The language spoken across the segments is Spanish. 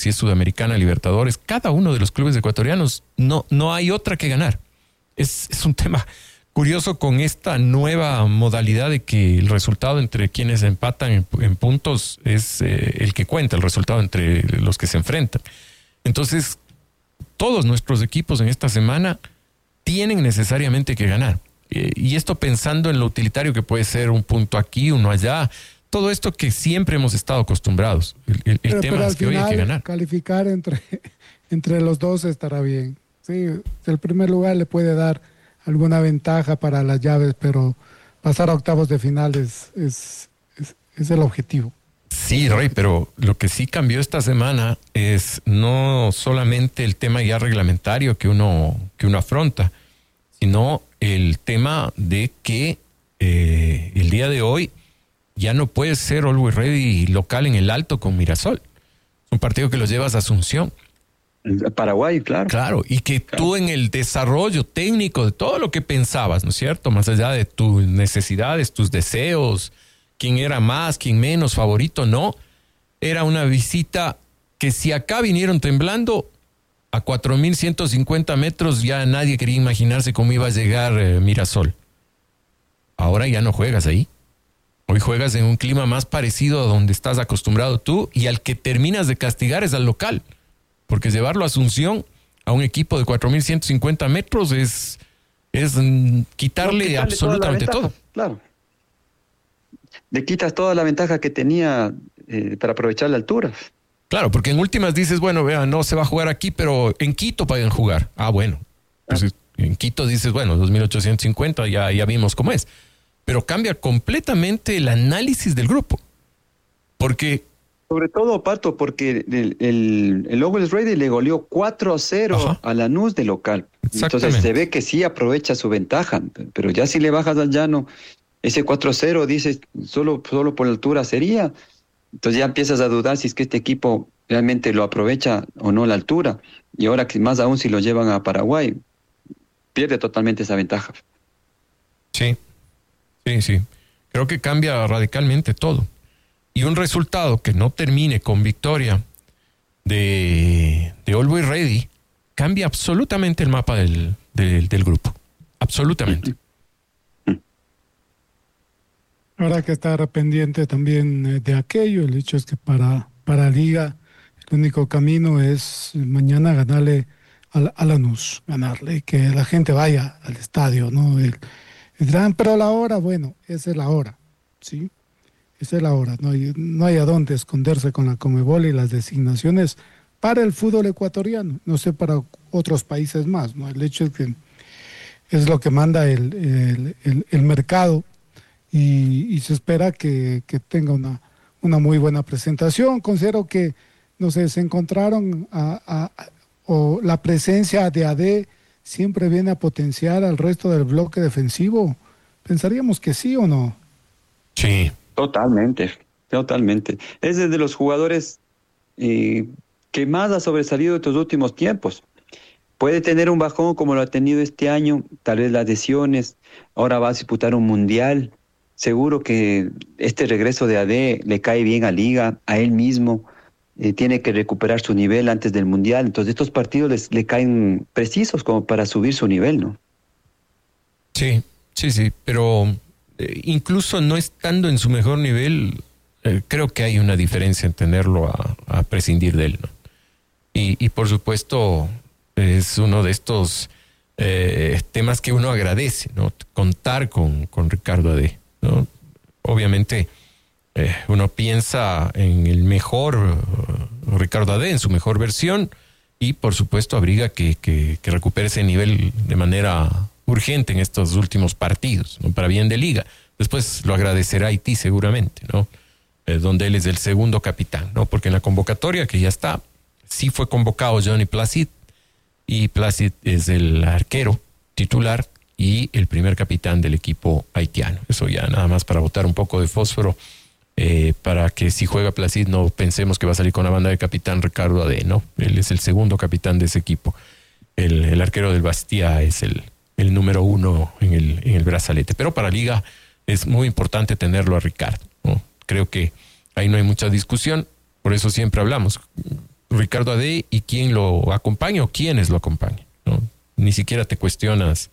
si es Sudamericana, Libertadores, cada uno de los clubes ecuatorianos no hay otra que ganar. Es un tema curioso con esta nueva modalidad de que el resultado entre quienes empatan en puntos es el que cuenta, el resultado entre los que se enfrentan. Entonces, todos nuestros equipos en esta semana tienen necesariamente que ganar. Y esto pensando en lo utilitario que puede ser un punto aquí, uno allá, todo esto que siempre hemos estado acostumbrados. El tema es que hoy hay que ganar. Calificar entre los dos estará bien. Sí, el primer lugar le puede dar alguna ventaja para las llaves, pero pasar a octavos de final es el objetivo. Sí, Rey, pero lo que sí cambió esta semana es no solamente el tema ya reglamentario que uno afronta, sino el tema de que el día de hoy ya no puede ser Always Ready local en el Alto con Mirasol. Es un partido que lo llevas a Asunción. Paraguay, claro. Claro, y que tú en el desarrollo técnico de todo lo que pensabas, ¿no es cierto? Más allá de tus necesidades, tus deseos, quién era más, quién menos, favorito, no. Era una visita que si acá vinieron temblando, a 4.150 metros ya nadie quería imaginarse cómo iba a llegar Mirasol. Ahora ya no juegas ahí. Hoy juegas en un clima más parecido a donde estás acostumbrado tú y al que terminas de castigar es al local. Porque llevarlo a Asunción, a un equipo de 4.150 metros, es quitarle absolutamente todo. Claro. Le quitas toda la ventaja que tenía para aprovechar la altura. Claro, porque en últimas dices, bueno, vea, no se va a jugar aquí, pero en Quito pueden jugar. Ah, bueno. Entonces, en Quito dices, bueno, 2.850, ya vimos cómo es. Pero cambia completamente el análisis del grupo. Porque... Sobre todo, Pato, porque el Always Ready le goleó 4-0 a Lanús de local. Entonces se ve que sí aprovecha su ventaja, pero ya si le bajas al llano, ese 4-0 dices, solo por la altura sería. Entonces ya empiezas a dudar si es que este equipo realmente lo aprovecha o no la altura. Y ahora más aún si lo llevan a Paraguay, pierde totalmente esa ventaja. Sí. Creo que cambia radicalmente todo. Y un resultado que no termine con victoria de Always Ready cambia absolutamente el mapa del grupo. Absolutamente. Habrá que estar pendiente también de aquello. El hecho es que para Liga el único camino es mañana ganarle a Lanús, ganarle, que la gente vaya al estadio, ¿no? Dirán, pero la hora, bueno, esa es la hora, ¿sí? Esa es la hora, no hay a dónde esconderse con la Conmebol y las designaciones para el fútbol ecuatoriano, no sé para otros países más, ¿no? El hecho es que es lo que manda el mercado y se espera que tenga una muy buena presentación. Considero que, no sé, se encontraron o la presencia de AD siempre viene a potenciar al resto del bloque defensivo. ¿Pensaríamos que sí o no? Sí. Totalmente. Es de los jugadores que más ha sobresalido estos últimos tiempos. Puede tener un bajón como lo ha tenido este año, tal vez las lesiones, ahora va a disputar un mundial. Seguro que este regreso de AD le cae bien a Liga, a él mismo, tiene que recuperar su nivel antes del mundial. Entonces estos partidos le caen precisos como para subir su nivel, ¿no? Sí, pero... incluso no estando en su mejor nivel, creo que hay una diferencia en tenerlo a prescindir de él, ¿no? Y por supuesto es uno de estos temas que uno agradece, ¿no? Contar con Ricardo AD, ¿no? Obviamente uno piensa en el mejor Ricardo AD, en su mejor versión, y por supuesto abriga que recupere ese nivel de manera urgente en estos últimos partidos, ¿no? Para bien de Liga. Después lo agradecerá Haití seguramente, ¿no? Donde él es el segundo capitán, ¿no? Porque en la convocatoria que ya está, sí fue convocado Johnny Placid, y Placid es el arquero titular y el primer capitán del equipo haitiano. Eso ya nada más para botar un poco de fósforo, para que si juega Placid no pensemos que va a salir con la banda de capitán Ricardo AD, ¿no? Él es el segundo capitán de ese equipo. El arquero del Bastia es el número 1 en el brazalete. Pero para Liga es muy importante tenerlo a Ricardo, ¿no? Creo que ahí no hay mucha discusión, por eso siempre hablamos. Ricardo Ade y quién lo acompaña o quiénes lo acompañan, ¿no? Ni siquiera te cuestionas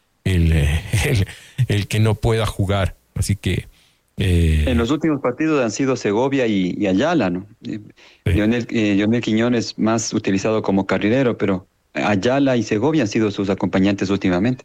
el que no pueda jugar. Así que... En los últimos partidos han sido Segovia y Ayala, ¿no? Sí. Lionel Quiñones más utilizado como carrilero, pero Ayala y Segovia han sido sus acompañantes últimamente.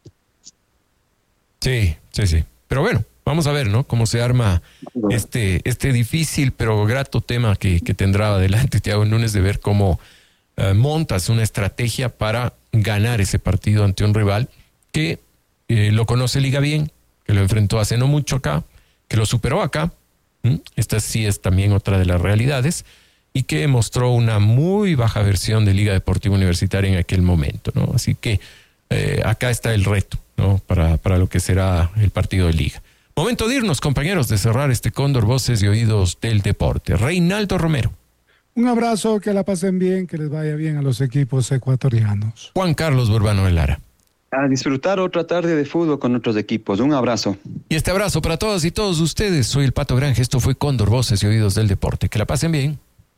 Sí. Pero bueno, vamos a ver, ¿no? Cómo se arma este difícil pero grato tema que tendrá adelante Thiago Núñez, de ver cómo montas una estrategia para ganar ese partido ante un rival que lo conoce Liga bien, que lo enfrentó hace no mucho acá, que lo superó acá. Esta sí es también otra de las realidades, y que mostró una muy baja versión de Liga Deportiva Universitaria en aquel momento, ¿no? Así que acá está el reto, ¿no? Para lo que será el partido de Liga. Momento de irnos, compañeros, de cerrar este Cóndor Voces y Oídos del Deporte. Reinaldo Romero. Un abrazo, que la pasen bien, que les vaya bien a los equipos ecuatorianos. Juan Carlos Burbano de Lara. A disfrutar otra tarde de fútbol con otros equipos. Un abrazo. Y este abrazo para todas y todos ustedes. Soy el Pato Granje. Esto fue Cóndor Voces y Oídos del Deporte. Que la pasen bien.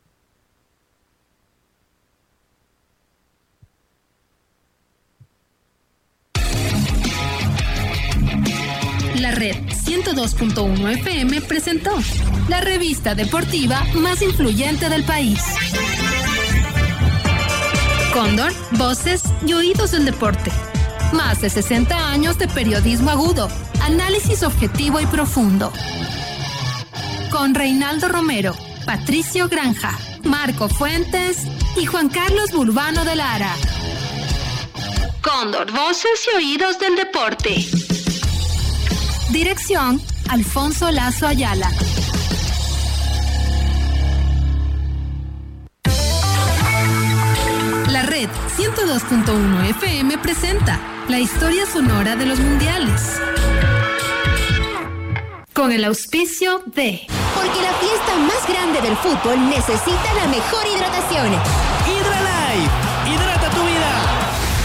La Red 102.1 FM presentó la revista deportiva más influyente del país. Cóndor, Voces y Oídos del Deporte. Más de 60 años de periodismo agudo, análisis objetivo y profundo. Con Reinaldo Romero, Patricio Granja, Marco Fuentes y Juan Carlos Burbano de Lara. Cóndor, Voces y Oídos del Deporte. Dirección, Alfonso Lazo Ayala. La Red 102.1 FM presenta la historia sonora de los mundiales. Con el auspicio de... Porque la fiesta más grande del fútbol necesita la mejor hidratación. Hidralife, hidrata tu vida.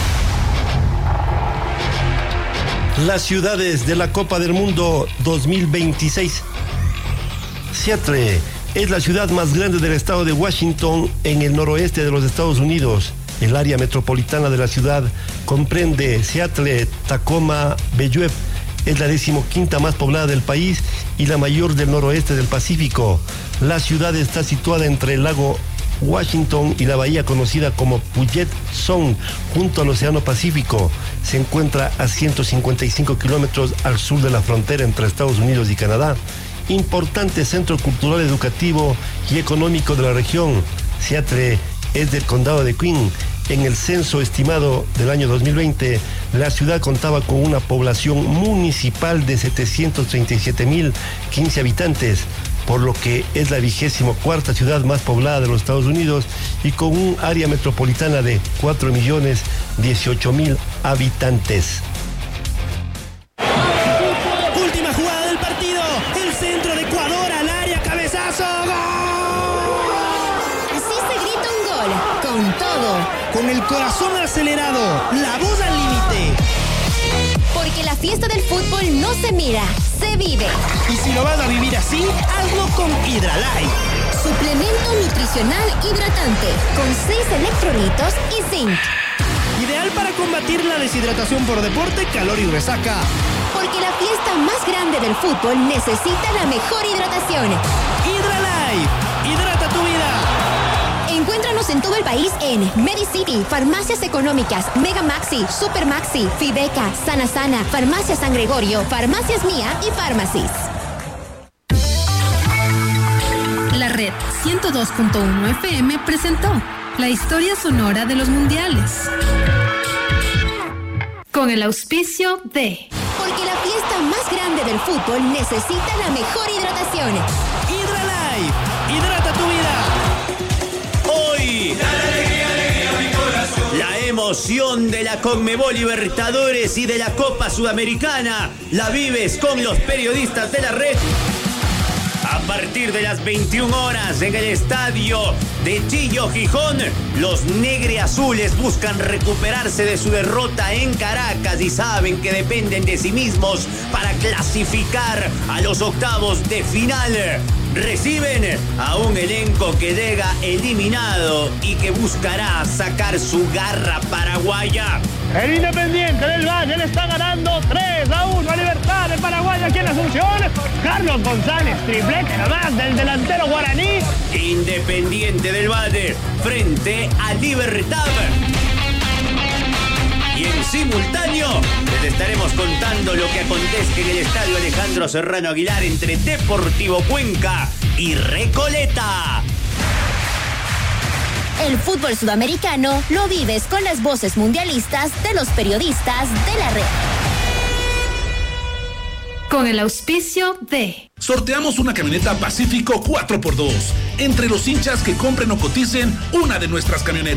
Las ciudades de la Copa del Mundo 2026. Seattle es la ciudad más grande del estado de Washington, en el noroeste de los Estados Unidos. El área metropolitana de la ciudad comprende Seattle, Tacoma, Bellevue. Es la 15ª más poblada del país y la mayor del noroeste del Pacífico. La ciudad está situada entre el lago Washington y la bahía conocida como Puget Sound, junto al Océano Pacífico. Se encuentra a 155 kilómetros al sur de la frontera entre Estados Unidos y Canadá. Importante centro cultural, educativo y económico de la región. Seattle es del condado de Queen. En el censo estimado del año 2020, la ciudad contaba con una población municipal de 737.015 habitantes, por lo que es la 24ª ciudad más poblada de los Estados Unidos y con un área metropolitana de 4.018.000 habitantes. Última jugada del partido. El centro de Ecuador al área, cabezazo. ¡Gol! Así se grita un gol, con todo. Con el corazón acelerado, la voz al límite. Porque la fiesta del fútbol no se mira, se vive. Y si lo vas a vivir así, hazlo con Hidralife. Suplemento nutricional hidratante, con 6 electrolitos y zinc. Ideal para combatir la deshidratación por deporte, calor y resaca. Porque la fiesta más grande del fútbol necesita la mejor hidratación. Hidralife, hidrata tu vida. Encuéntranos en todo el país en Medicity, Farmacias Económicas, Mega Maxi, Super Maxi, Fideca, Sana Sana, Farmacia San Gregorio, Farmacias Mía y Farmacis. La Red 102.1 FM presentó la historia sonora de los mundiales. Con el auspicio de... Porque la fiesta más grande del fútbol necesita la mejor hidratación. Hidralife, hidrata tu vida. Hoy, la emoción de la Conmebol Libertadores y de la Copa Sudamericana la vives con los periodistas de la Red. A partir de las 21 horas en el estadio de Chillo, Gijón, los negriazules buscan recuperarse de su derrota en Caracas y saben que dependen de sí mismos para clasificar a los octavos de final. reciben a un elenco que llega eliminado y que buscará sacar su garra paraguaya. El Independiente del Valle le está ganando 3-1 a Libertad de Paraguay aquí en Asunción. Carlos González, triplete nomás del delantero guaraní. Independiente del Valle frente a Libertad. Y en simultáneo les estaremos contando lo que acontece en el Estadio Alejandro Serrano Aguilar entre Deportivo Cuenca y Recoleta. El fútbol sudamericano lo vives con las voces mundialistas de los periodistas de la red. Con el auspicio de... Sorteamos una camioneta Pacífico 4x2 entre los hinchas que compren o coticen una de nuestras camionetas.